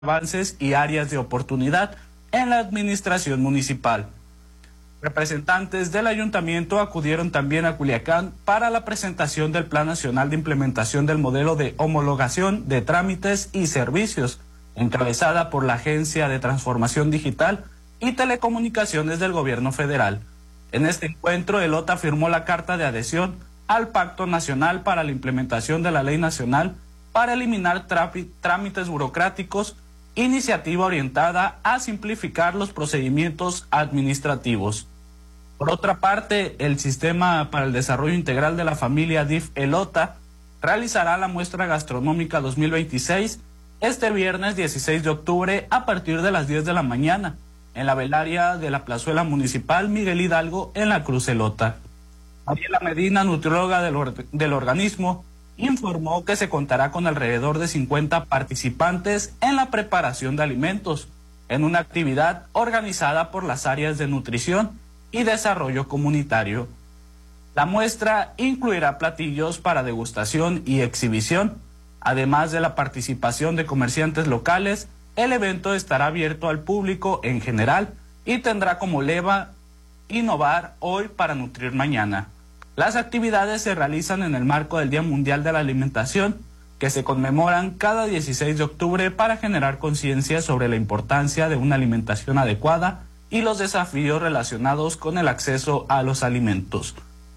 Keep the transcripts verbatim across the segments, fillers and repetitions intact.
avances y áreas de oportunidad en la administración municipal. Representantes del ayuntamiento acudieron también a Culiacán para la presentación del Plan Nacional de Implementación del Modelo de Homologación de Trámites y Servicios, encabezada por la Agencia de Transformación Digital y Telecomunicaciones del Gobierno Federal. En este encuentro, el O T A firmó la carta de adhesión al Pacto Nacional para la Implementación de la Ley Nacional para eliminar trámites burocráticos, iniciativa orientada a simplificar los procedimientos administrativos. Por otra parte, el Sistema para el Desarrollo Integral de la Familia D I F el O T A realizará la muestra gastronómica dos mil veintiséis este viernes dieciséis de octubre a partir de las diez de la mañana en la velaria de la Plazuela Municipal Miguel Hidalgo en la Cruz Elota. Mariela Medina, nutrióloga del, or del organismo, informó que se contará con alrededor de cincuenta participantes en la preparación de alimentos, en una actividad organizada por las áreas de nutrición y desarrollo comunitario. La muestra incluirá platillos para degustación y exhibición. Además de la participación de comerciantes locales, el evento estará abierto al público en general y tendrá como lema Innovar hoy para nutrir mañana. Las actividades se realizan en el marco del Día Mundial de la Alimentación, que se conmemoran cada dieciséis de octubre para generar conciencia sobre la importancia de una alimentación adecuada y los desafíos relacionados con el acceso a los alimentos.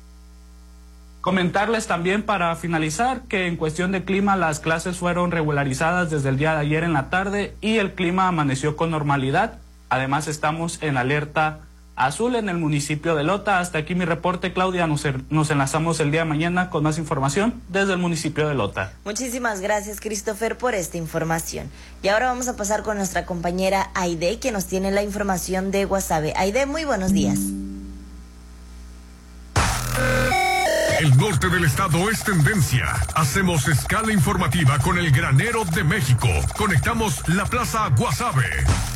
Comentarles también para finalizar que en cuestión de clima las clases fueron regularizadas desde el día de ayer en la tarde y el clima amaneció con normalidad. Además estamos en alerta azul en el municipio de Lota. Hasta aquí mi reporte, Claudia. Nos, nos enlazamos el día de mañana con más información desde el municipio de Lota. Muchísimas gracias, Christopher, por esta información. Y ahora vamos a pasar con nuestra compañera Aide, que nos tiene la información de Guasave. Aide, muy buenos días. El norte del estado es tendencia. Hacemos escala informativa con el granero de México. Conectamos la Plaza Guasave.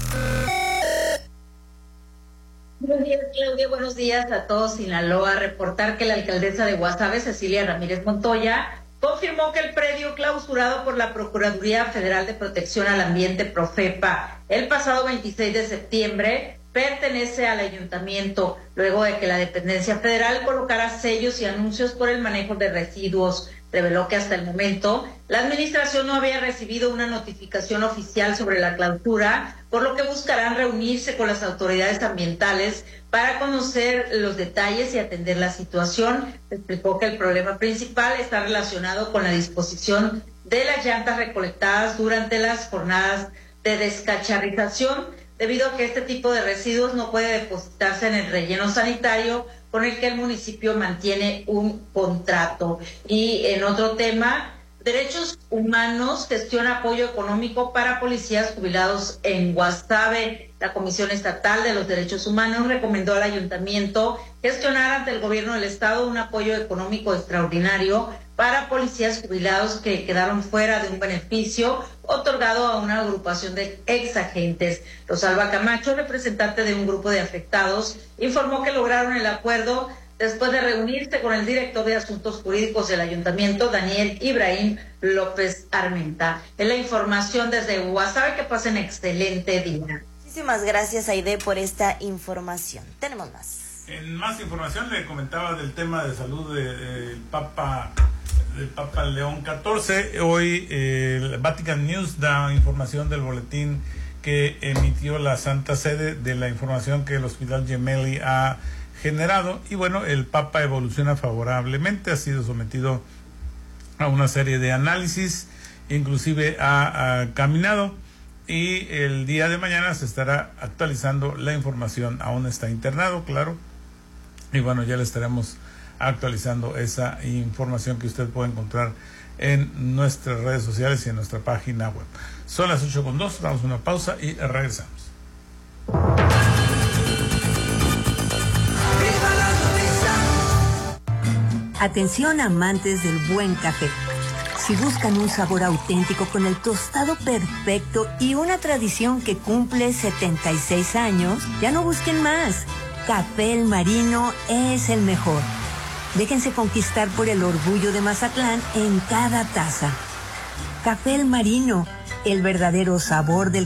Buenos días, Claudia. Buenos días a todos. Sinaloa. Reportar que la alcaldesa de Guasave, Cecilia Ramírez Montoya, confirmó que el predio clausurado por la Procuraduría Federal de Protección al Ambiente, Profepa, el pasado veintiséis de septiembre, pertenece al ayuntamiento, luego de que la dependencia federal colocara sellos y anuncios por el manejo de residuos. Reveló que hasta el momento la administración no había recibido una notificación oficial sobre la clausura, por lo que buscarán reunirse con las autoridades ambientales para conocer los detalles y atender la situación. Explicó que el problema principal está relacionado con la disposición de las llantas recolectadas durante las jornadas de descacharrización, debido a que este tipo de residuos no puede depositarse en el relleno sanitario con el que el municipio mantiene un contrato. Y en otro tema, Derechos Humanos gestiona apoyo económico para policías jubilados en Guasave. La Comisión Estatal de los Derechos Humanos recomendó al ayuntamiento gestionar ante el gobierno del estado un apoyo económico extraordinario para policías jubilados que quedaron fuera de un beneficio otorgado a una agrupación de exagentes. Rosalba Camacho, representante de un grupo de afectados, informó que lograron el acuerdo después de reunirse con el director de Asuntos Jurídicos del Ayuntamiento, Daniel Ibrahim López Armenta. Es la información desde Guasave. Que pasen excelente día. Muchísimas gracias, Aide, por esta información. Tenemos más. En más información le comentaba del tema de salud del de, de Papa del Papa León catorce. Hoy eh, el Vatican News da información del boletín que emitió la Santa Sede, de la información que el Hospital Gemelli ha generado, y bueno, el Papa evoluciona favorablemente, ha sido sometido a una serie de análisis, inclusive ha, ha caminado, y el día de mañana se estará actualizando la información. Aún está internado, claro, y bueno, ya le estaremos actualizando esa información que usted puede encontrar en nuestras redes sociales y en nuestra página web. Son las ocho con dos, damos una pausa y regresamos. Atención, amantes del buen café. Si buscan un sabor auténtico con el tostado perfecto y una tradición que cumple setenta y seis años, ya no busquen más. Café El Marino es el mejor. Déjense conquistar por el orgullo de Mazatlán en cada taza. Café El Marino, el verdadero sabor del